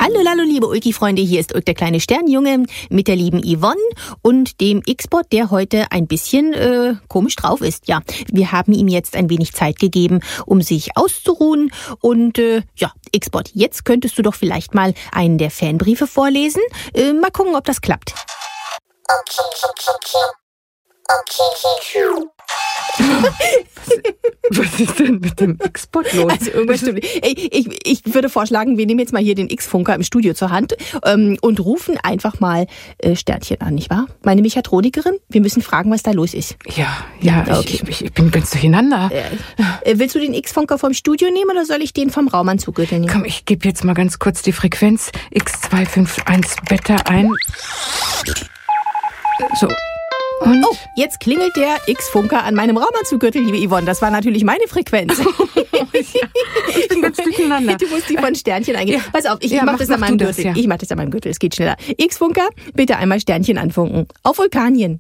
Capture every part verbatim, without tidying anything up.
Hallo, hallo, liebe Ulki-Freunde, hier ist Ulk, der kleine Sternjunge, mit der lieben Yvonne und dem X-Bot, der heute ein bisschen äh, komisch drauf ist. Ja, wir haben ihm jetzt ein wenig Zeit gegeben, um sich auszuruhen. Und äh, ja, X-Bot, jetzt könntest du doch vielleicht mal einen der Fanbriefe vorlesen. Äh, mal gucken, ob das klappt. Okay, okay, okay. Okay, okay. Was ist denn mit dem X-Bot los? Also irgendwas stimmt. Ey, ich, ich würde vorschlagen, wir nehmen jetzt mal hier den X-Funker im Studio zur Hand ähm, und rufen einfach mal äh, Sternchen an, nicht wahr? Meine Mechatronikerin, wir müssen fragen, was da los ist. Ja, ja, Ja, ich, ich, ich bin ganz durcheinander. Äh, äh, willst du den X-Funker vom Studio nehmen oder soll ich den vom Raumanzuggürtel nehmen? Komm, ich gebe jetzt mal ganz kurz die Frequenz X zwei fünf eins Beta ein. So. Und? Oh, jetzt klingelt der X-Funker an meinem Raumanzuggürtel, liebe Yvonne. Das war natürlich meine Frequenz. Ich bin ganz durcheinander. Du musst die von Sternchen eingeben. Ja. Pass auf, ich Ja, mach mach- das an mach meinem du das, Gürtel. ja. Ich mach das an meinem Gürtel, es geht schneller. X-Funker, bitte einmal Sternchen anfunken. Auf Vulkanien.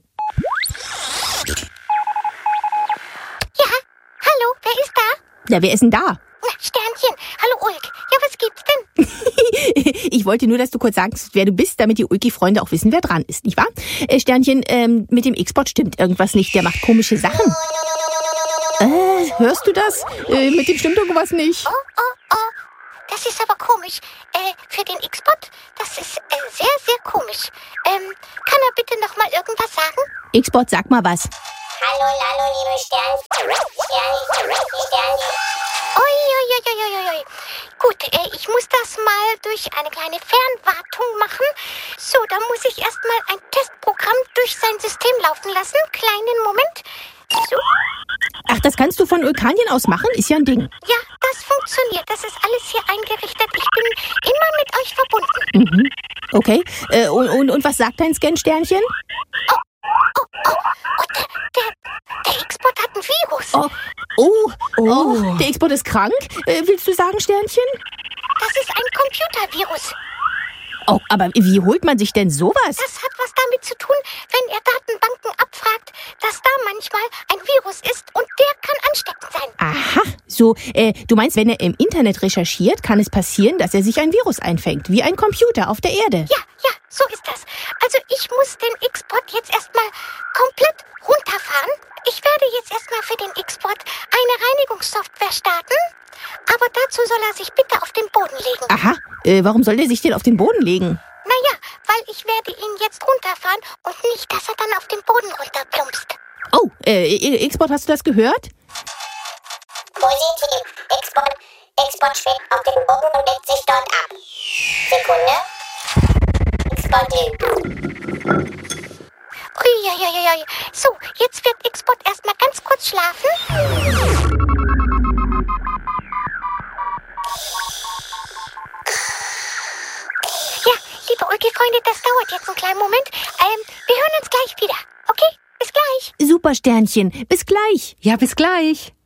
Ja, hallo, wer ist da? Ja, wer ist denn da? Na, Sternchen. Hallo, Ulk. Ja, was gibt's denn? Ich wollte nur, dass du kurz sagst, wer du bist, damit die Ulki-Freunde auch wissen, wer dran ist, nicht wahr? Äh, Sternchen, ähm, mit dem X-Bot stimmt irgendwas nicht. Der macht komische Sachen. Äh, hörst du das? Äh, mit dem stimmt irgendwas nicht. Oh, oh, oh. Das ist aber komisch. Äh, für den X-Bot, das ist äh, sehr, sehr komisch. Ähm, kann er bitte noch mal irgendwas sagen? X-Bot, sag mal was. Hallo, hallo, liebe Stern. Stern, Stern. Ui, ui, ui, ui, ui. Gut, äh, ich muss das mal durch eine kleine Fernwartung machen. So, da muss ich erstmal ein Testprogramm durch sein System laufen lassen. Kleinen Moment. So, Ach, das kannst du von Vulkanien aus machen? Ist ja ein Ding. ja, das funktioniert. Das ist alles hier eingerichtet. Ich bin immer mit euch verbunden. Mhm. Okay. Äh, und, und, und was sagt dein Scan-Sternchen? Oh, der, der, der X-Bot hat ein Virus. Oh, oh, oh, Oh. der X-Bot ist krank? Äh, willst du sagen, Sternchen? Das ist ein Computervirus. Oh, aber wie holt man sich denn sowas? Das hat was damit zu tun, wenn er Datenbanken abfragt, dass da manchmal ein Virus ist und der kann ansteckend sein. Aha, so, äh, du meinst, wenn er im Internet recherchiert, kann es passieren, dass er sich ein Virus einfängt, wie ein Computer auf der Erde. Ja, ja, so ist das. Also ich muss den X-Bot jetzt erstmal komplett runterfahren. Ich werde jetzt erstmal für den X-Bot eine Reinigungssoftware starten. Aber dazu soll er sich bitte auf den Boden legen. Aha, äh, warum soll der sich denn auf den Boden legen? Naja, weil ich werde ihn jetzt runterfahren und nicht, dass er dann auf den Boden runterplumpst. Oh, äh, X-Bot, hast du das gehört? Positiv. Export. Export schwebt auf den Boden und legt sich dort ab. Sekunde. Export. Uiuiuiui. So, jetzt wird Export erstmal ganz kurz schlafen. Ja, liebe Ulki-Freunde, das dauert jetzt einen kleinen Moment. Ähm, wir hören uns gleich wieder. Okay? Bis gleich. Super, Sternchen, bis gleich. Ja, bis gleich.